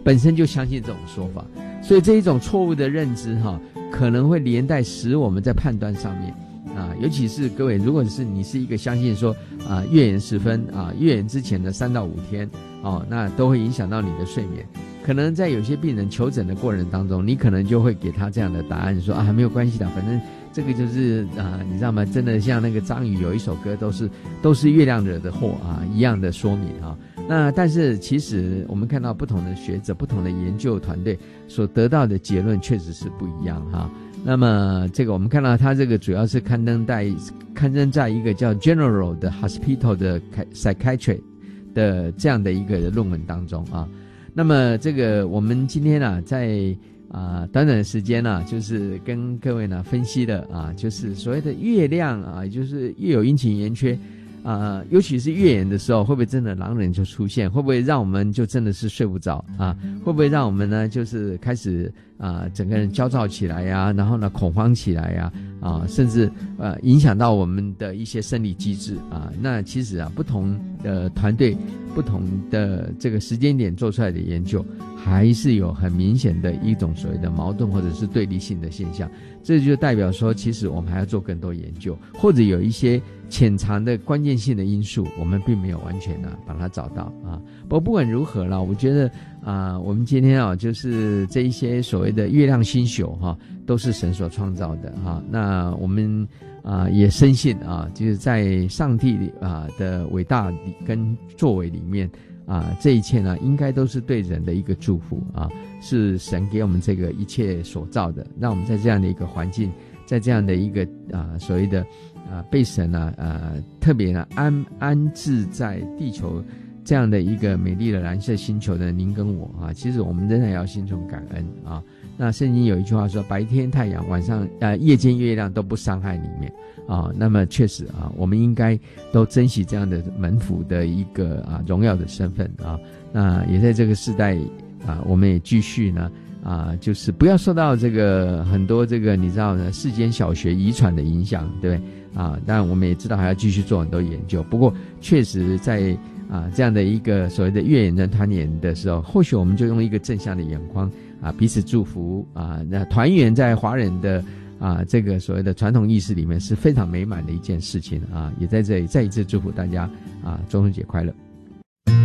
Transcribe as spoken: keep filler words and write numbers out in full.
本身就相信这种说法，所以这一种错误的认知哈，可能会连带使我们在判断上面啊，尤其是各位，如果是你是一个相信说啊月圆时分啊，月圆之前的三到五天哦，那都会影响到你的睡眠。可能在有些病人求诊的过程当中，你可能就会给他这样的答案说啊，没有关系的，反正这个就是啊，你知道吗？真的像那个张宇有一首歌，都是都是月亮惹的祸啊，一样的说明啊。那但是其实我们看到不同的学者、不同的研究团队所得到的结论确实是不一样哈。那么这个我们看到它这个主要是刊登在刊登在一个叫 General 的 Hospital 的 Psychiatry 的这样的一个论文当中啊。那么这个我们今天啊，在啊短短的时间呢、啊，就是跟各位呢分析的啊，就是所谓的月亮啊，也就是月有阴晴圆缺啊，尤其是月圆的时候，会不会真的狼人就出现？会不会让我们就真的是睡不着啊？会不会让我们呢就是开始啊整个人焦躁起来呀、啊，然后呢恐慌起来呀、啊，啊，甚至呃影响到我们的一些生理机制啊？那其实啊，不同的团队。不同的这个时间点做出来的研究，还是有很明显的一种所谓的矛盾或者是对立性的现象。这就代表说，其实我们还要做更多研究，或者有一些潜藏的关键性的因素，我们并没有完全啊把它找到啊。不过不管如何啦，我觉得啊，我们今天啊，就是这一些所谓的月亮星宿哈、啊，都是神所创造的哈、啊。那我们。啊，也深信啊，就是在上帝啊的伟大跟作为里面啊，这一切呢，应该都是对人的一个祝福啊，是神给我们这个一切所造的，让我们在这样的一个环境，在这样的一个啊所谓的啊被神啊呃特别呢安安置在地球这样的一个美丽的蓝色星球的您跟我啊，其实我们仍然要心存感恩啊。那圣经有一句话说，白天太阳，晚上呃夜间月亮都不伤害里面啊。那么确实啊，我们应该都珍惜这样的门徒的一个啊荣耀的身份啊。那也在这个时代啊，我们也继续呢啊，就是不要受到这个很多这个你知道呢世间小学遗传的影响，对不对啊？当然我们也知道还要继续做很多研究，不过确实在啊这样的一个所谓的月圆人团圆的时候，或许我们就用一个正向的眼光。啊，彼此祝福啊！那团圆在华人的啊这个所谓的传统意识里面是非常美满的一件事情啊！也在这里再一次祝福大家啊，中秋节快乐！